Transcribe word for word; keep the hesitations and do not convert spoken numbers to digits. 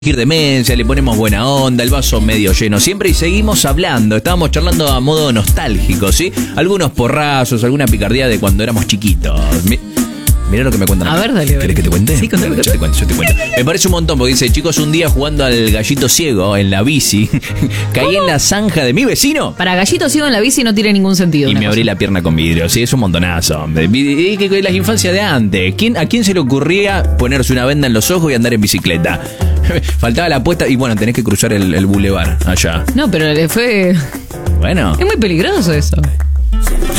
demencia, le ponemos buena onda, el vaso medio lleno siempre y seguimos hablando. Estábamos charlando a modo nostálgico, ¿sí? Algunos porrazos, alguna picardía de cuando éramos chiquitos. Mi- Mirá lo que me cuentan. A ver, dale, ¿Querés que te cuente? Sí, contame, Yo te cuento, yo te cuento. Me parece un montón porque dice, chicos, un día jugando al gallito ciego en la bici, caí en la zanja de mi vecino. Para gallito ciego en la bici no tiene ningún sentido. Y una me cosa. abrí la pierna con vidrio. Sí, es un montonazo, hombre. Y que- que las infancias de antes. ¿Quién, ¿A quién se le ocurría ponerse una venda en los ojos y andar en bicicleta? Faltaba la apuesta y bueno, tenés que cruzar el, el bulevar allá. No, pero le fue... Bueno. Es muy peligroso eso.